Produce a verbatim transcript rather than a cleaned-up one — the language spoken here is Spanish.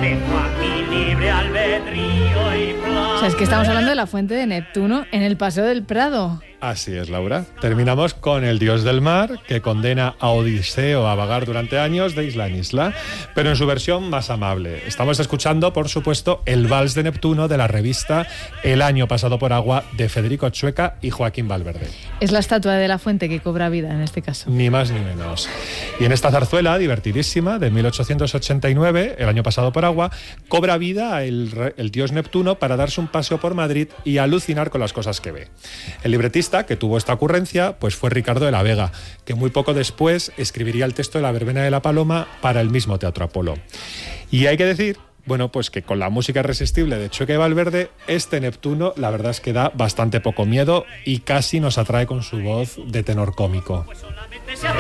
manejo a mi libre albedrío y plan. O sea, es que estamos hablando de la fuente de Neptuno en el Paseo del Prado. Así es, Laura. Terminamos con el dios del mar, que condena a Odiseo a vagar durante años de isla en isla, pero en su versión más amable. Estamos escuchando, por supuesto, el Vals de Neptuno de la revista El año pasado por agua, de Federico Chueca y Joaquín Valverde. Es la estatua de la fuente que cobra vida en este caso. Ni más ni menos. Y en esta zarzuela divertidísima de mil ochocientos ochenta y nueve, El año pasado por agua, cobra vida el, el dios Neptuno para darse un paseo por Madrid y alucinar con las cosas que ve. El libretista que tuvo esta ocurrencia pues fue Ricardo de la Vega, que muy poco después escribiría el texto de La verbena de la Paloma para el mismo Teatro Apolo. Y hay que decir, bueno, pues que con la música irresistible de Chueca y Valverde, este Neptuno la verdad es que da bastante poco miedo y casi nos atrae con su voz de tenor cómico.